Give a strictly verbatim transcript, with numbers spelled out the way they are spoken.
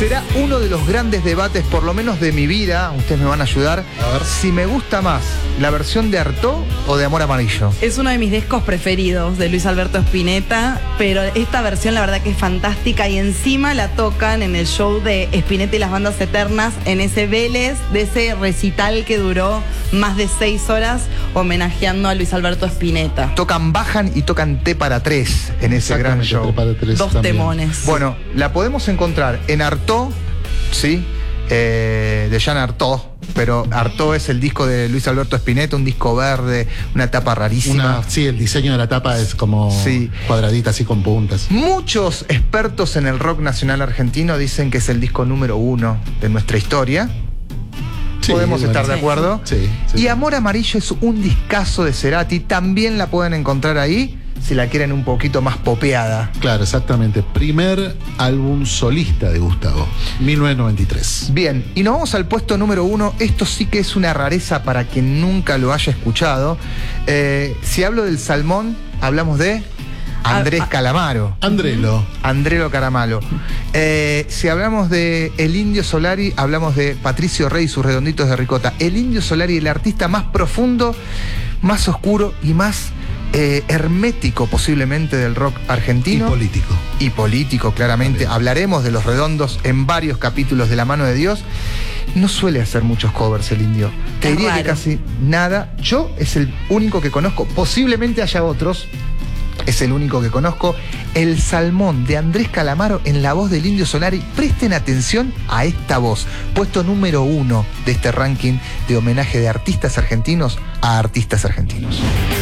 Será uno de los grandes debates, por lo menos de mi vida, ustedes me van a ayudar, A ver. si me gusta más la versión de Artaud o de Amor Amarillo. Es uno de mis discos preferidos de Luis Alberto Spinetta, pero esta versión la verdad que es fantástica y encima la tocan en el show de Spinetta y las bandas eternas en ese Vélez, de ese recital que duró más de seis horas homenajeando a Luis Alberto Spinetta. Tocan Bajan y tocan T para tres en ese gran Exactamente, show. T para tres Dos también. temones. Bueno, la podemos encontrar en Artaud, ¿sí? Eh, de Jean Artaud, pero Artaud es el disco de Luis Alberto Spinetta, un disco verde, una tapa rarísima. Una, sí, el diseño de la tapa es como Sí. cuadradita, así con puntas. Muchos expertos en el rock nacional argentino dicen que es el disco número uno de nuestra historia. Sí, Podemos bueno. estar de acuerdo. Sí, sí. Y Amor Amarillo es un discazo de Cerati, también la pueden encontrar ahí, si la quieren un poquito más popeada. Claro, exactamente. Primer álbum solista de Gustavo, mil novecientos noventa y tres. Bien, y nos vamos al puesto número uno. Esto sí que es una rareza para quien nunca lo haya escuchado. Eh, si hablo del Salmón, hablamos de Andrés Ah, ah. Calamaro. Andrelo. Andrelo Caramalo. Eh, si hablamos de El Indio Solari, hablamos de Patricio Rey y sus redonditos de ricota. El Indio Solari, el artista más profundo, más oscuro y más eh, hermético posiblemente del rock Y argentino. político. Y político, claramente. También. Hablaremos de Los Redondos en varios capítulos de La Mano de Dios. No suele hacer muchos covers el Indio. Te Es diría que raro. casi nada. Yo es el único que conozco. Posiblemente haya otros. Es el único que conozco. El Salmón de Andrés Calamaro en la voz del Indio Solari. Presten atención a esta voz. Puesto número uno de este ranking de homenaje de artistas argentinos a artistas argentinos.